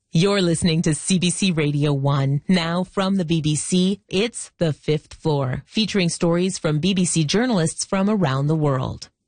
You're listening to CBC Radio 1. Now from the BBC, it's The Fifth Floor, featuring stories from BBC journalists from around the world.